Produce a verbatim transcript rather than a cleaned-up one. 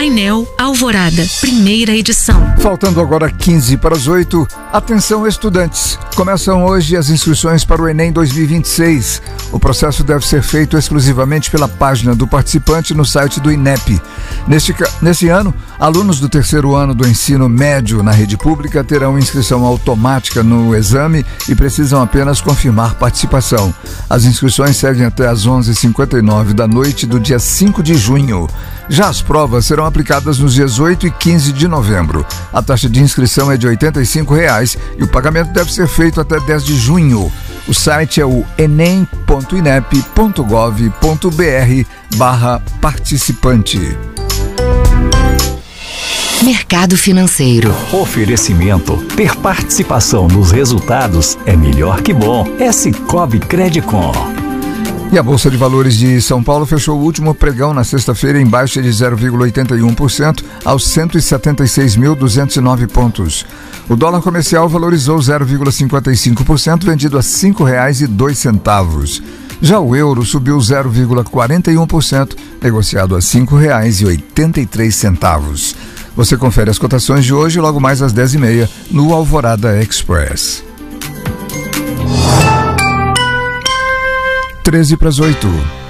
Painel Alvorada, primeira edição. Faltando agora quinze para as oito, atenção estudantes. Começam hoje as inscrições para o Enem dois mil e vinte e seis. O processo deve ser feito exclusivamente pela página do participante no site do INEP. Neste, nesse ano, alunos do terceiro ano do ensino médio na rede pública terão inscrição automática no exame e precisam apenas confirmar participação. As inscrições seguem até às onze e cinquenta e nove da noite do dia cinco de junho. Já as provas serão aplicadas nos dias oito e quinze de novembro. A taxa de inscrição é de oitenta e cinco reais e o pagamento deve ser feito até dez de junho. O site é o enem ponto inep ponto gov ponto br barra participante. Mercado Financeiro. Oferecimento. Ter participação nos resultados é melhor que bom. É Sicoob Credicom. E a Bolsa de Valores de São Paulo fechou o último pregão na sexta-feira em baixa de zero vírgula oitenta e um por cento aos cento e setenta e seis mil duzentos e nove pontos. O dólar comercial valorizou zero vírgula cinquenta e cinco por cento, vendido a cinco reais e dois centavos. Já o euro subiu zero vírgula quarenta e um por cento, negociado a cinco reais e oitenta e três centavos. Você confere as cotações de hoje logo mais às dez e meia no Alvorada Express. treze para as oito.